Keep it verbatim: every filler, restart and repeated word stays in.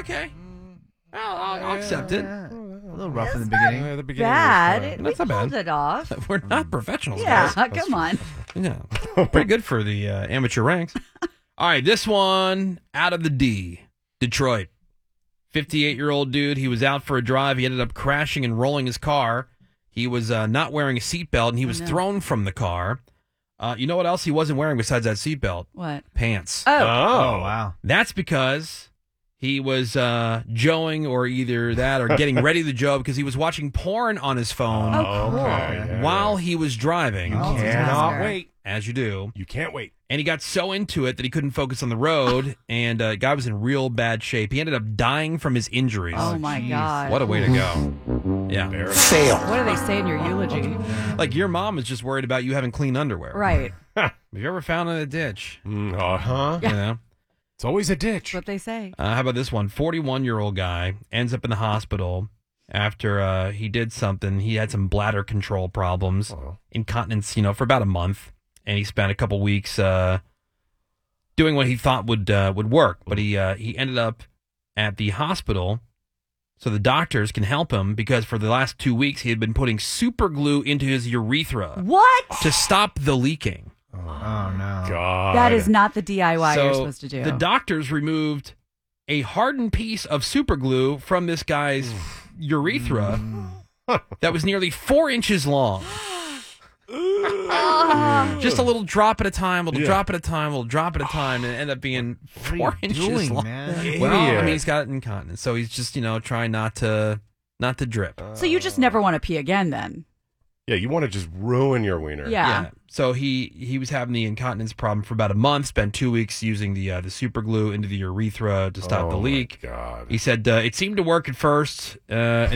Okay. I'll, I'll, I'll accept it. A little rough It's in the not beginning. Yeah, the beginning Bad. was, It, uh, we That's not bad. pulled it off. We're not professionals, Yeah, guys. come on. Yeah. Pretty good for the uh, amateur ranks. All right, this one out of the D. Detroit. fifty-eight-year-old dude. He was out for a drive. He ended up crashing and rolling his car. He was uh, not wearing a seatbelt, and he was no. thrown from the car. Uh, you know what else he wasn't wearing besides that seatbelt? What? Pants. Oh, Oh, wow. That's because he was uh, joeing or either that or getting ready to joe because he was watching porn on his phone Oh, cool. yeah, while yeah. he was driving, Oh, Cannot Multitasker. wait. as you do. You can't wait. And he got so into it that he couldn't focus on the road, and uh, guy was in real bad shape. He ended up dying from his injuries. oh my jeez. God. What a way to go. Yeah. What do they say in your eulogy? Like your mom is just worried about you having clean underwear. Right. Have you ever found in a ditch? Mm, uh-huh. You know? It's always a ditch. That's what they say. Uh, how about this one? forty-one-year-old guy ends up in the hospital after uh, he did something. He had some bladder control problems, Oh. incontinence, you know, for about a month. And he spent a couple weeks uh, doing what he thought would uh, would work. But he uh, he ended up at the hospital so the doctors can help him because for the last two weeks he had been putting super glue into his urethra What? to stop the leaking. Oh, no. God. That is not the D I Y so you're supposed to do. the doctors removed a hardened piece of super glue from this guy's urethra that was nearly four inches long. Just a little drop at a time, little Yeah. drop at a time, little drop at a time, and it ended up being What are four you inches doing, long. man? Well, I Idiot. mean, he's got incontinence, so he's just you know trying not to not to drip. so you just never want to pee again then? Yeah, you want to just ruin your wiener. Yeah. So he he was having the incontinence problem for about a month. Spent two weeks using the uh, the super glue into the urethra to stop Oh, the my leak. God. He said uh, it seemed to work at first, uh, and